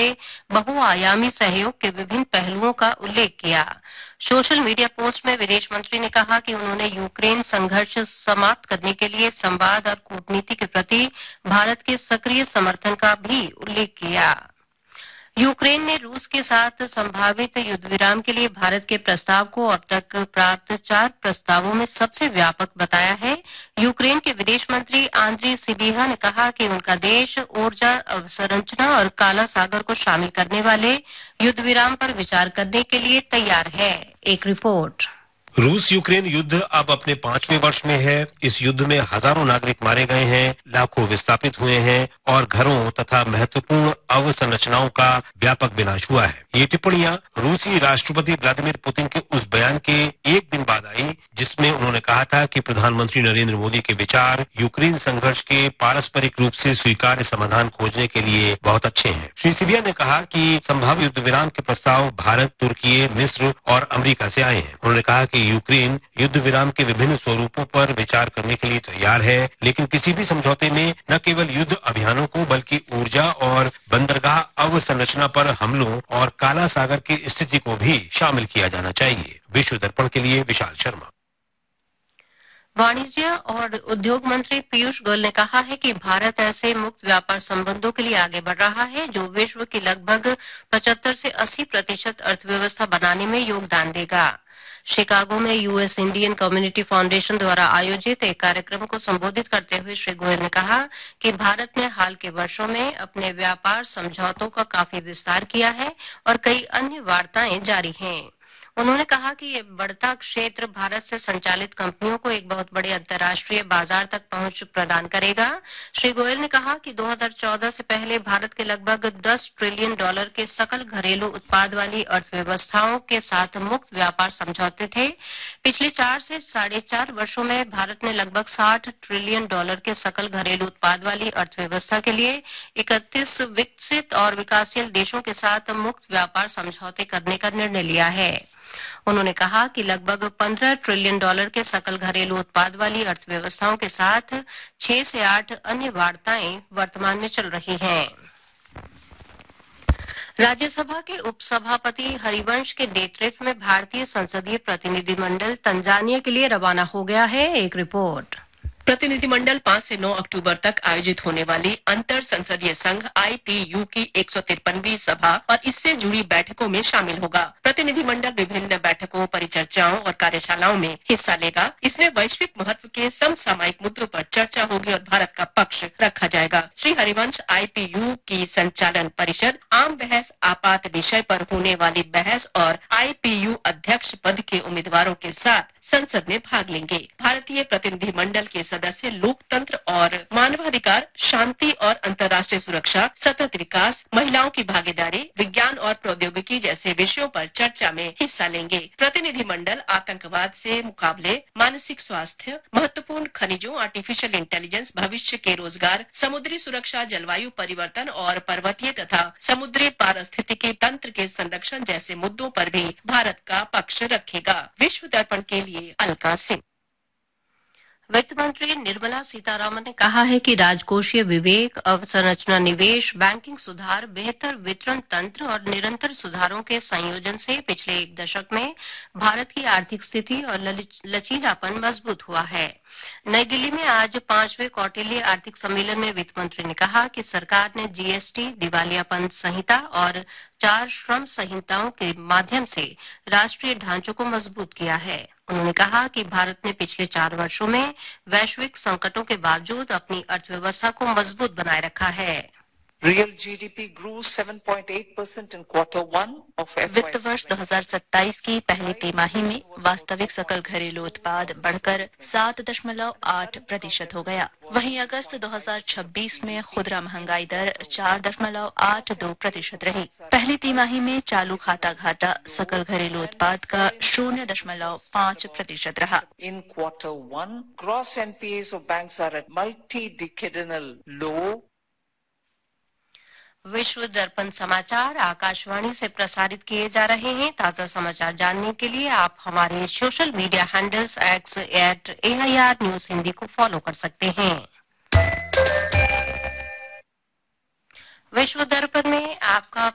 बहुआयामी सहयोग के विभिन्न पहलुओं का उल्लेख किया। सोशल मीडिया पोस्ट में विदेश मंत्री ने कहा कि उन्होंने यूक्रेन संघर्ष समाप्त करने के लिए संवाद और कूटनीति के प्रति भारत के सक्रिय समर्थन का भी उल्लेख किया। यूक्रेन ने रूस के साथ संभावित युद्ध विराम के लिए भारत के प्रस्ताव को अब तक प्राप्त 4 प्रस्तावों में सबसे व्यापक बताया है। यूक्रेन के विदेश मंत्री आंद्री सिबिहा ने कहा कि उनका देश ऊर्जा अवसंरचना और काला सागर को शामिल करने वाले युद्ध विराम पर विचार करने के लिए तैयार है। एक रिपोर्ट। रूस यूक्रेन युद्ध अब अपने 5वें वर्ष में है। इस युद्ध में हजारों नागरिक मारे गए हैं, लाखों विस्थापित हुए हैं और घरों तथा महत्वपूर्ण अवसंरचनाओं का व्यापक विनाश हुआ है। ये टिप्पणियां रूसी राष्ट्रपति व्लादिमीर पुतिन के उस बयान के एक दिन बाद आई जिसमें उन्होंने कहा था कि प्रधानमंत्री नरेंद्र मोदी के विचार यूक्रेन संघर्ष के पारस्परिक रूप से स्वीकार्य समाधान खोजने के लिए बहुत अच्छे हैं। श्री सिबिहा ने कहा कि संभाव्य युद्ध विराम के प्रस्ताव भारत, तुर्की, मिस्र और अमेरिका से आए हैं। उन्होंने कहा कि यूक्रेन युद्ध विराम के विभिन्न स्वरूपों पर विचार करने के लिए तैयार है, लेकिन किसी भी समझौते में न केवल युद्ध अभियानों को बल्कि ऊर्जा और बंदरगाह अवसंरचना पर हमलों और काला सागर की स्थिति को भी शामिल किया जाना चाहिए। विश्व दर्पण के लिए विशाल शर्मा। वाणिज्य और उद्योग मंत्री पीयूष गोयल ने कहा है कि भारत ऐसे मुक्त व्यापार संबंधों के लिए आगे बढ़ रहा है जो विश्व की लगभग 75 से 80% अर्थव्यवस्था बनाने में योगदान देगा। शिकागो में यूएस इंडियन कम्युनिटी फाउंडेशन द्वारा आयोजित एक कार्यक्रम को संबोधित करते हुए श्री गोयल ने कहा कि भारत ने हाल के वर्षों में अपने व्यापार समझौतों का काफी विस्तार किया है और कई अन्य वार्ताएं जारी हैं। उन्होंने कहा कि ये बढ़ता क्षेत्र भारत से संचालित कंपनियों को एक बहुत बड़े अंतर्राष्ट्रीय बाजार तक पहुंच प्रदान करेगा। श्री गोयल ने कहा कि 2014 से पहले भारत के लगभग $10 ट्रिलियन के सकल घरेलू उत्पाद वाली अर्थव्यवस्थाओं के साथ मुक्त व्यापार समझौते थे। पिछले 4 से 4.5 वर्षों में भारत ने लगभग $60 ट्रिलियन के सकल घरेलू उत्पाद वाली अर्थव्यवस्था के लिए 31 विकसित और विकासशील देशों के साथ मुक्त व्यापार समझौते करने का निर्णय लिया है। उन्होंने कहा कि लगभग $15 ट्रिलियन के सकल घरेलू उत्पाद वाली अर्थव्यवस्थाओं के साथ 6 से 8 अन्य वार्ताएं वर्तमान में चल रही हैं। राज्यसभा के उपसभापति हरिवंश के नेतृत्व में भारतीय संसदीय प्रतिनिधिमंडल तंजानिया के लिए रवाना हो गया है। एक रिपोर्ट। प्रतिनिधिमंडल 5 से 9 अक्टूबर तक आयोजित होने वाली अंतर संसदीय संघ IPU की 153वीं सभा और इससे जुड़ी बैठकों में शामिल होगा। प्रतिनिधिमंडल विभिन्न बैठकों, परिचर्चाओं और कार्यशालाओं में हिस्सा लेगा। इसमें वैश्विक महत्व के समसामयिक मुद्दों पर चर्चा होगी और भारत का पक्ष रखा जाएगा। श्री हरिवंश IPU की संचालन परिषद, आम बहस, आपात विषय पर होने वाली बहस और IPU अध्यक्ष पद के उम्मीदवारों के साथ संसद में भाग लेंगे। भारतीय प्रतिनिधिमंडल के सदस्य लोकतंत्र और मानवाधिकार, शांति और अंतर्राष्ट्रीय सुरक्षा, सतत विकास, महिलाओं की भागीदारी, विज्ञान और प्रौद्योगिकी जैसे विषयों पर चर्चा में हिस्सा लेंगे। प्रतिनिधिमंडल आतंकवाद से मुकाबले, मानसिक स्वास्थ्य, महत्वपूर्ण खनिजों, आर्टिफिशियल इंटेलिजेंस, भविष्य के रोजगार, समुद्री सुरक्षा, जलवायु परिवर्तन और पर्वतीय तथा समुद्री पारिस्थितिकी तंत्र के संरक्षण जैसे मुद्दों पर भी भारत का पक्ष रखेगा। विश्व दर्पण के लिए अलका सिंह। वित्त मंत्री निर्मला सीतारामन ने कहा है कि राजकोषीय विवेक, अवसंरचना निवेश, बैंकिंग सुधार, बेहतर वितरण तंत्र और निरंतर सुधारों के संयोजन से पिछले 1 दशक में भारत की आर्थिक स्थिति और लचीलापन मजबूत हुआ है। नई दिल्ली में आज 5वें कौटिल्य आर्थिक सम्मेलन में वित्त मंत्री ने कहा कि सरकार ने GST, दिवालियापन संहिता और 4 श्रम संहिताओं के माध्यम से राष्ट्रीय ढांचों को मजबूत किया है। उन्होंने कहा कि भारत ने पिछले 4 वर्षों में वैश्विक संकटों के बावजूद अपनी अर्थव्यवस्था को मजबूत बनाए रखा है। Real GDP grew 7.8% in Q1 of FY. वित्त वर्ष 2027 की पहली तिमाही में वास्तविक सकल घरेलू उत्पाद बढ़कर 7.8% हो गया। वहीं अगस्त 2026 में खुदरा महंगाई दर 4.82% रही। पहली तिमाही में चालू खाता घाटा सकल घरेलू उत्पाद का 0.5% रहा। In Q1, gross NPAs of banks are at multi-decadal low. विश्व दर्पण समाचार आकाशवाणी से प्रसारित किए जा रहे हैं। ताजा समाचार जानने के लिए आप हमारे social media handles @AIR news Hindi को फॉलो कर सकते हैं। विश्व दर्पण में आपका